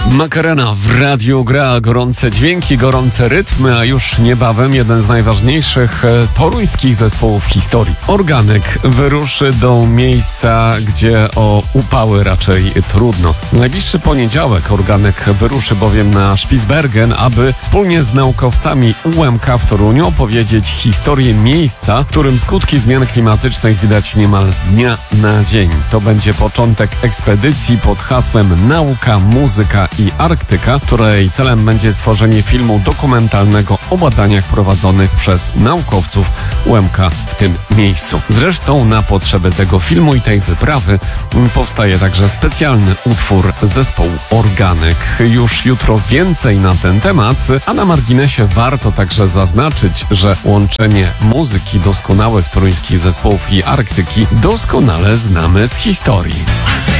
Macarena w radiu gra gorące dźwięki, gorące rytmy, a już niebawem jeden z najważniejszych toruńskich zespołów w historii. Organek wyruszy do miejsca, gdzie o upały raczej trudno. W najbliższy poniedziałek Organek wyruszy bowiem na Spitsbergen, aby wspólnie z naukowcami UMK w Toruniu opowiedzieć historię miejsca, w którym skutki zmian klimatycznych widać niemal z dnia na dzień. To będzie początek ekspedycji pod hasłem Nauka, Muzyka i Arktyka, której celem będzie stworzenie filmu dokumentalnego o badaniach prowadzonych przez naukowców UMK w tym miejscu. Zresztą na potrzeby tego filmu i tej wyprawy powstaje także specjalny utwór zespołu Organek. Już jutro więcej na ten temat, a na marginesie warto także zaznaczyć, że łączenie muzyki doskonałych toruńskich zespołów i Arktyki doskonale znamy z historii.